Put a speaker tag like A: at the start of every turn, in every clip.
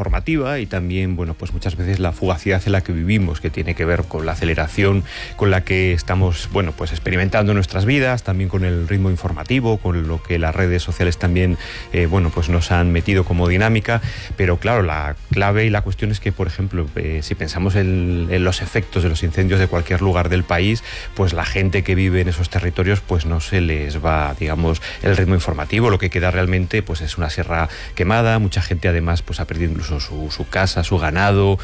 A: informativa y también, bueno, pues muchas veces la fugacidad en la que vivimos, que tiene que ver con la aceleración con la que estamos, bueno, pues experimentando nuestras vidas, también con el ritmo informativo, con lo que las redes sociales también, bueno, pues nos han metido como dinámica. Pero claro, la clave y la cuestión es que, por ejemplo, si pensamos en los efectos de los incendios de cualquier lugar del país, pues la gente que vive en esos territorios, pues no se les va, digamos, el ritmo informativo. Lo que queda realmente, pues es una sierra quemada. Mucha gente además pues ha perdido incluso su casa, su ganado,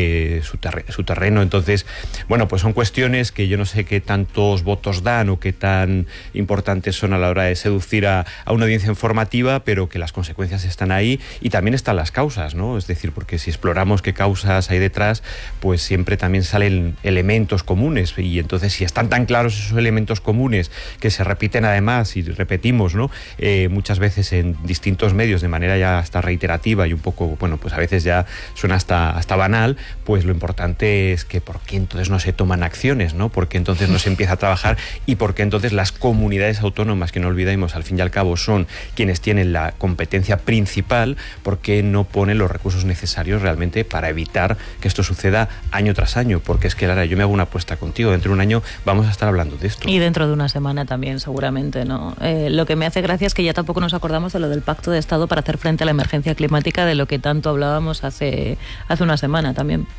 A: su terreno. Entonces, bueno, pues son cuestiones que yo no sé qué tantos votos dan o qué tan importantes son a la hora de seducir a una audiencia informativa, pero que las consecuencias están ahí y también están las causas, ¿no? Es decir, porque si exploramos qué causas hay detrás, pues siempre también salen elementos comunes, y entonces si están tan claros esos elementos comunes que se repiten además y repetimos, ¿no? Muchas veces en distintos medios de manera ya hasta reiterativa y un poco, bueno, pues a veces ya suena hasta banal, pues lo importante es que por qué entonces no se toman acciones, ¿no? Por qué entonces no se empieza a trabajar y por qué entonces las comunidades autónomas, que no olvidemos, al fin y al cabo son quienes tienen la competencia principal, por qué no ponen los recursos necesarios realmente para evitar que esto suceda año tras año. Porque es que, Lara, yo me hago una apuesta contigo, dentro de un año vamos a estar hablando de esto.
B: Y dentro de una semana también, seguramente, ¿no? Lo que me hace gracia es que ya tampoco nos acordamos de lo del Pacto de Estado para hacer frente a la emergencia climática, de lo que tanto hablábamos hace una semana también.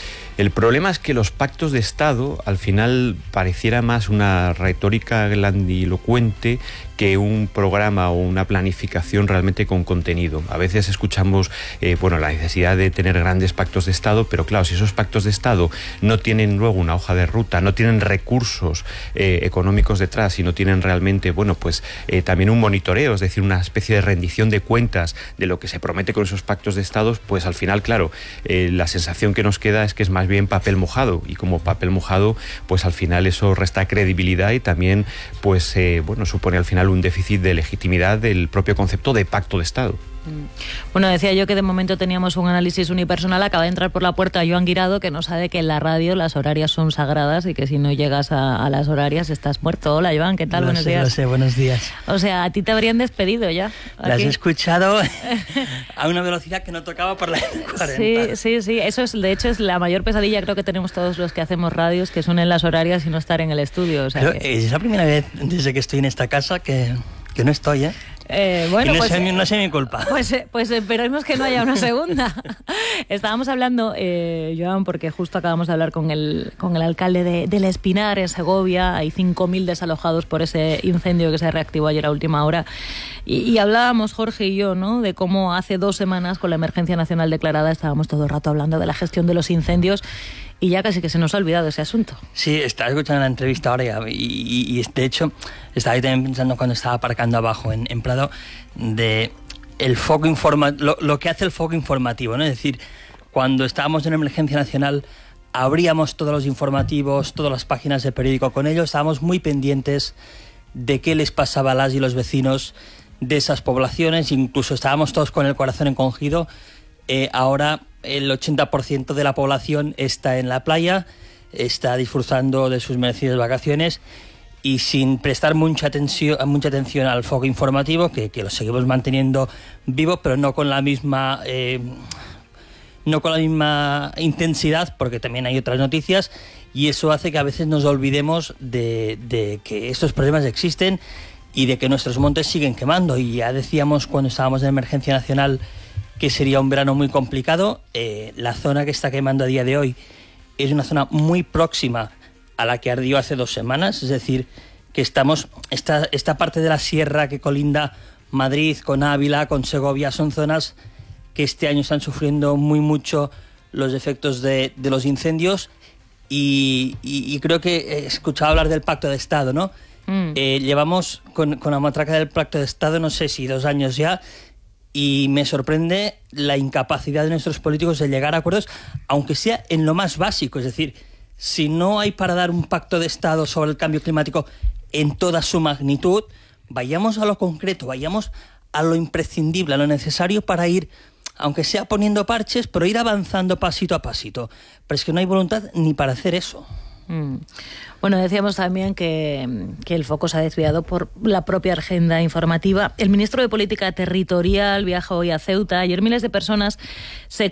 A: El problema es que los pactos de Estado al final pareciera más una retórica grandilocuente que un programa o una planificación realmente con contenido. A veces escuchamos bueno, la necesidad de tener grandes pactos de Estado, pero claro, si esos pactos de Estado no tienen luego una hoja de ruta, no tienen recursos económicos detrás y no tienen realmente, bueno, pues también un monitoreo, es decir, una especie de rendición de cuentas de lo que se promete con esos pactos de Estado, pues al final, claro, la sensación que nos queda es que es más bien papel mojado, y como papel mojado, pues al final eso resta credibilidad y también, pues bueno, supone al final un déficit de legitimidad del propio concepto de pacto de Estado.
B: Bueno, decía yo que de momento teníamos un análisis unipersonal. Acaba de entrar por la puerta Joan Guirado, que nos sabe que en la radio las horarias son sagradas y que si no llegas a las horarias estás muerto. Hola, Joan, ¿qué tal? Buenos días.
C: Lo sé, buenos días.
B: O sea, a ti te habrían despedido ya.
C: Las he escuchado a una velocidad que no tocaba por la 40.
B: Sí. Eso es, de hecho, es la mayor pesadilla, creo que tenemos todos los que hacemos radios, que suenen las horarias y no estar en el estudio. O sea,
C: pero es la primera vez desde que estoy en esta casa que no estoy,
B: bueno,
C: y
B: pues,
C: no es mi culpa.
B: Pues esperemos que no haya una segunda. Estábamos hablando, Joan, porque justo acabamos de hablar con el alcalde de El Espinar, en Segovia. Hay 5.000 desalojados por ese incendio que se reactivó ayer a última hora. Y hablábamos, Jorge y yo, ¿no?, de cómo hace 2 semanas, con la emergencia nacional declarada, estábamos todo el rato hablando de la gestión de los incendios. Y ya casi que se nos ha olvidado ese asunto.
C: Sí, estaba escuchando la entrevista ahora y de hecho estaba ahí también pensando cuando estaba aparcando abajo en Prado de el foco lo que hace el foco informativo, ¿no? Es decir, cuando estábamos en emergencia nacional abríamos todos los informativos, todas las páginas de periódico con ellos, estábamos muy pendientes de qué les pasaba a las y los vecinos de esas poblaciones, incluso estábamos todos con el corazón encogido. Ahora el 80% de la población está en la playa, está disfrutando de sus merecidas vacaciones y sin prestar mucha atención al foco informativo, que lo seguimos manteniendo vivo, pero no con la misma intensidad, porque también hay otras noticias, y eso hace que a veces nos olvidemos de que estos problemas existen y de que nuestros montes siguen quemando. Y ya decíamos cuando estábamos en emergencia nacional que sería un verano muy complicado. La zona que está quemando a día de hoy es una zona muy próxima a la que ardió hace 2 semanas, es decir, que esta parte de la sierra que colinda Madrid con Ávila, con Segovia, son zonas que este año están sufriendo mucho los efectos de los incendios y creo que he escuchado hablar del Pacto de Estado, ¿no? Llevamos con la matraca del Pacto de Estado, no sé si 2 años ya, y me sorprende la incapacidad de nuestros políticos de llegar a acuerdos, aunque sea en lo más básico. Es decir, si no hay para dar un pacto de Estado sobre el cambio climático en toda su magnitud, vayamos a lo concreto, vayamos a lo imprescindible, a lo necesario para ir, aunque sea poniendo parches, pero ir avanzando pasito a pasito. Pero es que no hay voluntad ni para hacer eso.
B: Bueno, decíamos también que el foco se ha desviado por la propia agenda informativa. El ministro de Política Territorial viaja hoy a Ceuta. Ayer miles de personas se